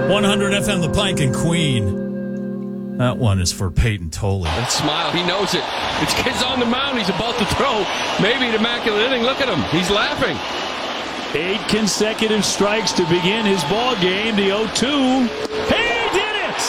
100 FM, The Pike and Queen. That one is for Peyton Tolley. That smile, he knows it. It's kids on the mound. He's about to throw. Maybe an immaculate inning. Look at him. He's laughing. 8 consecutive strikes to begin his ball game. The 0-2. He did it!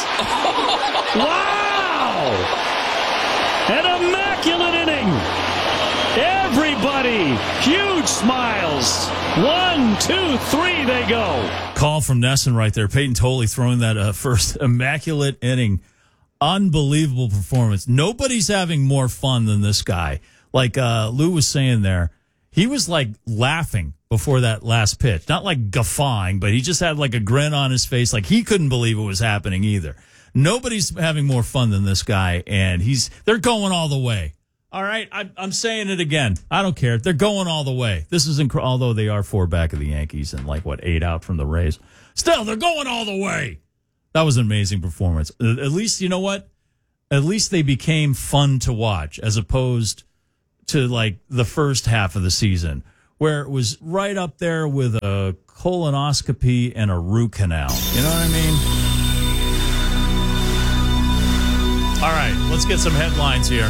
Wow! An immaculate inning. Everybody, huge smiles. 1, 2, 3, they go. Call from Nesson right there. Peyton Tolley throwing that first immaculate inning. Unbelievable performance. Nobody's having more fun than this guy. Like Lou was saying there, he was like laughing before that last pitch. Not like guffawing, but he just had like a grin on his face. Like he couldn't believe it was happening either. Nobody's having more fun than this guy, and they're going all the way. All right, I'm saying it again. I don't care. They're going all the way. This is although they are 4 back of the Yankees and 8 out from the Rays. Still, they're going all the way. That was an amazing performance. At least, you know what? At least they became fun to watch as opposed to the first half of the season where it was right up there with a colonoscopy and a root canal. You know what I mean? All right, let's get some headlines here.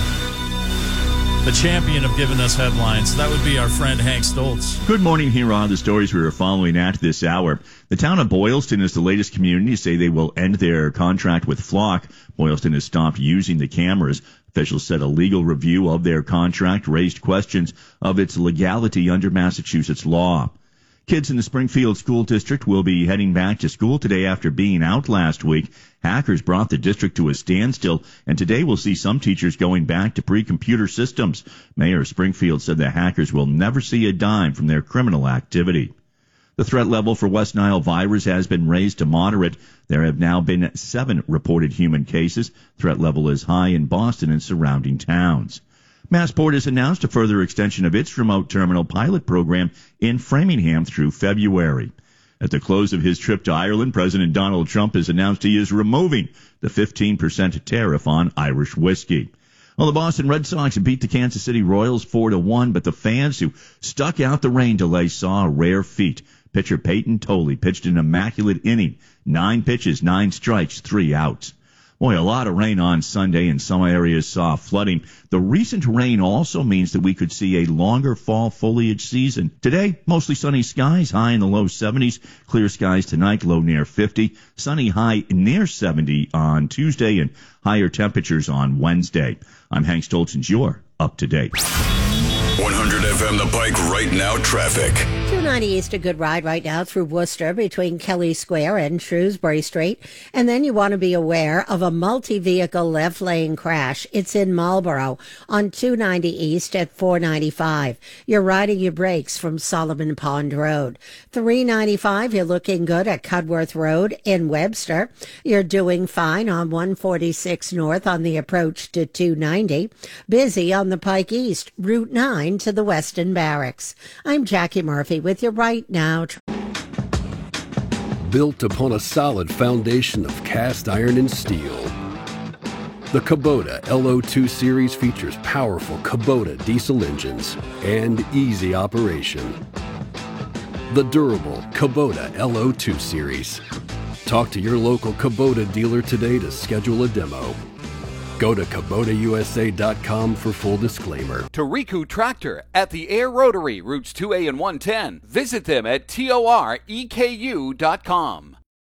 The champion of giving us headlines, that would be our friend Hank Stoltz. Good morning. Here are the stories we are following at this hour. The town of Boylston is the latest community to say they will end their contract with Flock. Boylston has stopped using the cameras. Officials said a legal review of their contract raised questions of its legality under Massachusetts law. Kids in the Springfield School District will be heading back to school today after being out last week. Hackers brought the district to a standstill, and today we'll see some teachers going back to pre-computer systems. Mayor Springfield said the hackers will never see a dime from their criminal activity. The threat level for West Nile virus has been raised to moderate. There have now been 7 reported human cases. Threat level is high in Boston and surrounding towns. Massport has announced a further extension of its remote terminal pilot program in Framingham through February. At the close of his trip to Ireland, President Donald Trump has announced he is removing the 15% tariff on Irish whiskey. Well, the Boston Red Sox beat the Kansas City Royals 4-1, but the fans who stuck out the rain delay saw a rare feat. Pitcher Peyton Tolley pitched an immaculate inning, 9 pitches, 9 strikes, 3 outs. Boy, a lot of rain on Sunday, and some areas saw flooding. The recent rain also means that we could see a longer fall foliage season. Today, mostly sunny skies, high in the low 70s. Clear skies tonight, low near 50. Sunny high near 70 on Tuesday, and higher temperatures on Wednesday. I'm Hank Stoltz, and you're up to date. 100 FM The Pike right now traffic. 290 East, a good ride right now through Worcester between Kelly Square and Shrewsbury Street. And then you want to be aware of a multi-vehicle left lane crash. It's in Marlborough on 290 East at 495. You're riding your brakes from Solomon Pond Road. 395, you're looking good at Cudworth Road in Webster. You're doing fine on 146 North on the approach to 290. Busy on the Pike East, Route 9 to the Weston Barracks. I'm Jackie Murphy with you right now. Built upon a solid foundation of cast iron and steel, the Kubota LO2 series features powerful Kubota diesel engines and easy operation. The durable Kubota LO2 series. Talk to your local Kubota dealer today to schedule a demo. Go to KubotaUSA.com for full disclaimer. Toriku Tractor at the Air Rotary, routes 2A and 110. Visit them at TOREKU.com.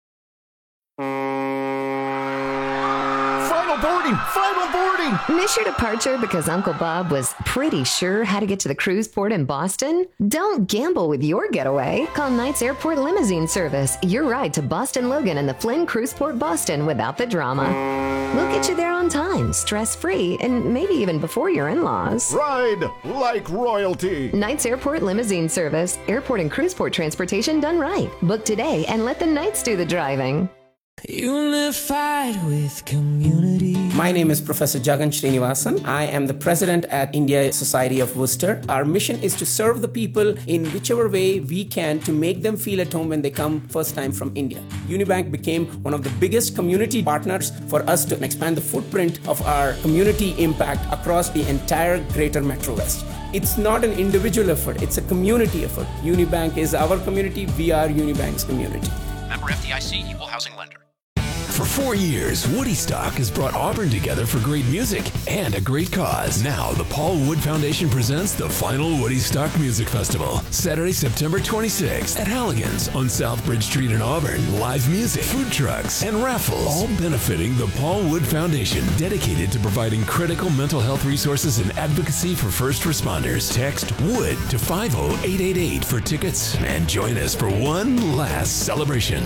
Final boarding! Miss your departure because Uncle Bob was pretty sure how to get to the cruise port in Boston? Don't gamble with your getaway. Call Knights Airport Limousine Service. Your ride to Boston Logan and the Flynn Cruise Port Boston without the drama. We'll get you there on time, stress-free, and maybe even before your in-laws. Ride like royalty. Knights Airport Limousine Service. Airport and cruise port transportation done right. Book today and let the Knights do the driving. Unified with community. My name is Professor Jagan Srinivasan. I am the president at India Society of Worcester. Our mission is to serve the people in whichever way we can to make them feel at home when they come first time from India. Unibank became one of the biggest community partners for us to expand the footprint of our community impact across the entire greater Metro West. It's not an individual effort, it's a community effort. Unibank is our community, we are Unibank's community. Member FDIC, Equal Housing Lender. For 4 years, Woody Stock has brought Auburn together for great music and a great cause. Now, the Paul Wood Foundation presents the final Woody Stock Music Festival, Saturday, September 26th at Halligan's on South Bridge Street in Auburn. Live music, food trucks, and raffles, all benefiting the Paul Wood Foundation, dedicated to providing critical mental health resources and advocacy for first responders. Text WOOD to 50888 for tickets and join us for one last celebration.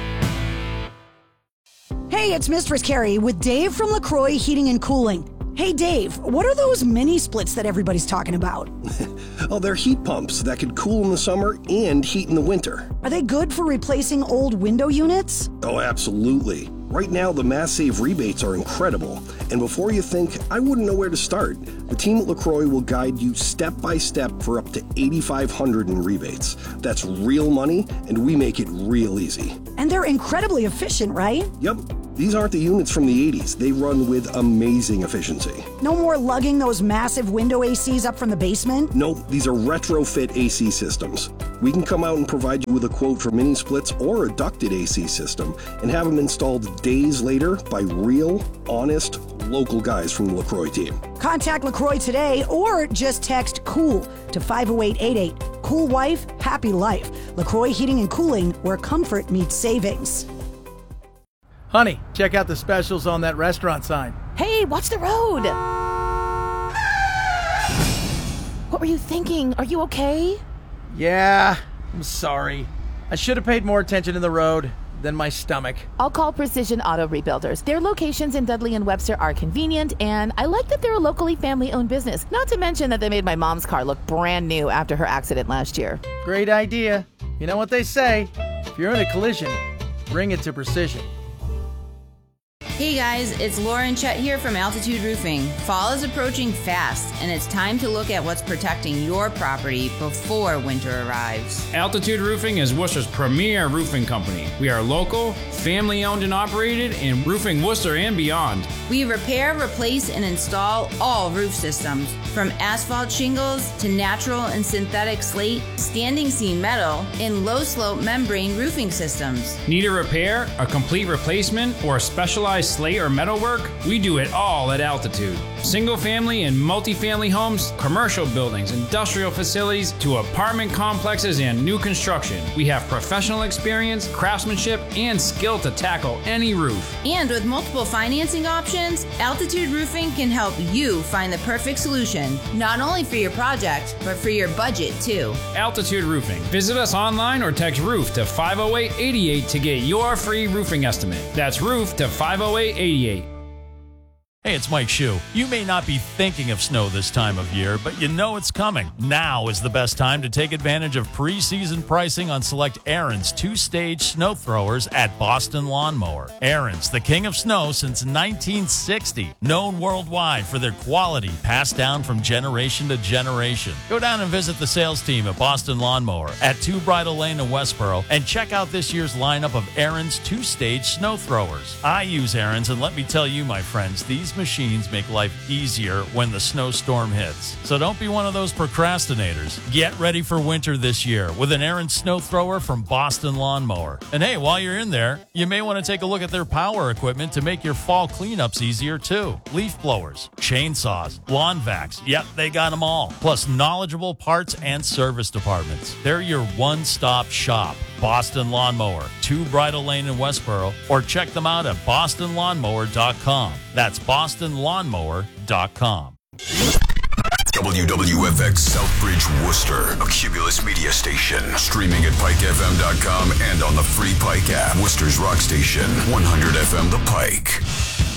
Hey, it's Mistress Carrie with Dave from LaCroix Heating and Cooling. Hey, Dave, what are those mini splits that everybody's talking about? Oh, they're heat pumps that could cool in the summer and heat in the winter. Are they good for replacing old window units? Oh, absolutely. Right now, the Mass Save rebates are incredible. And before you think, I wouldn't know where to start, the team at LaCroix will guide you step by step for up to $8,500 in rebates. That's real money, and we make it real easy. And they're incredibly efficient, right? Yep. These aren't the units from the 80s. They run with amazing efficiency. No more lugging those massive window ACs up from the basement? Nope, these are retrofit AC systems. We can come out and provide you with a quote for mini splits or a ducted AC system and have them installed days later by real, honest, local guys from the LaCroix team. Contact LaCroix today or just text COOL to 50888. Cool wife, happy life. LaCroix Heating and Cooling, where comfort meets savings. Honey, check out the specials on that restaurant sign. Hey, watch the road! What were you thinking? Are you okay? Yeah, I'm sorry. I should have paid more attention to the road than my stomach. I'll call Precision Auto Rebuilders. Their locations in Dudley and Webster are convenient, and I like that they're a locally family-owned business. Not to mention that they made my mom's car look brand new after her accident last year. Great idea. You know what they say, if you're in a collision, bring it to Precision. Hey guys, it's Laura and Chet here from Altitude Roofing. Fall is approaching fast, and it's time to look at what's protecting your property before winter arrives. Altitude Roofing is Worcester's premier roofing company. We are local, family-owned and operated, in roofing Worcester and beyond. We repair, replace, and install all roof systems, from asphalt shingles to natural and synthetic slate, standing seam metal, and low-slope membrane roofing systems. Need a repair, a complete replacement, or a specialized slate or metal work? We do it all at Altitude. Single family and multifamily homes, commercial buildings, industrial facilities, to apartment complexes and new construction. We have professional experience, craftsmanship, and skill to tackle any roof. And with multiple financing options, Altitude Roofing can help you find the perfect solution, not only for your project, but for your budget too. Altitude Roofing. Visit us online or text ROOF to 50888 to get your free roofing estimate. That's ROOF to 50888. Hey, it's Mike Shue. You may not be thinking of snow this time of year, but you know it's coming. Now is the best time to take advantage of preseason pricing on select Ariens 2-stage snow throwers at Boston Lawn Mower. Ariens, the king of snow since 1960, known worldwide for their quality passed down from generation to generation. Go down and visit the sales team at Boston Lawn Mower at 2 Bridle Lane in Westboro and check out this year's lineup of Ariens 2-stage snow throwers. I use Ariens, and let me tell you, my friends, these machines make life easier when the snowstorm hits. So don't be one of those procrastinators. Get ready for winter this year with an Ariens snow thrower from Boston Lawn Mower. And hey, while you're in there, you may want to take a look at their power equipment to make your fall cleanups easier too. Leaf blowers, chainsaws, lawn vacs, yep, they got them all. Plus knowledgeable parts and service departments. They're your one-stop shop. Boston Lawn Mower, 2 Bridle Lane in Westboro, or check them out at bostonlawnmower.com. That's bostonlawnmower.com. WWFX Southbridge Worcester, a Cumulus media station. Streaming at PikeFM.com and on the free Pike app. Worcester's rock station, 100 FM The Pike.